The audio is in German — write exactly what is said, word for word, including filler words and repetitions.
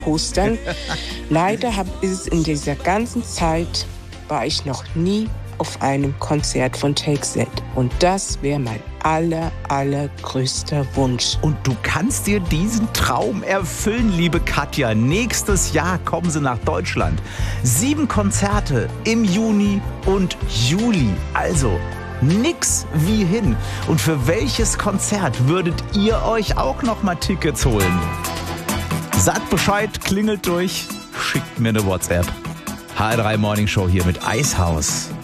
postern. Leider hab, ist es in dieser ganzen Zeit, war ich noch nie auf einem Konzert von Take That. Und das wäre mein aller, allergrößter Wunsch. Und du kannst dir diesen Traum erfüllen, liebe Katja. Nächstes Jahr kommen sie nach Deutschland. Sieben Konzerte im Juni und Juli. Also nix wie hin. Und für welches Konzert würdet ihr euch auch noch mal Tickets holen? Sagt Bescheid, klingelt durch, schickt mir eine WhatsApp. H R drei Morning Show hier mit Eishaus.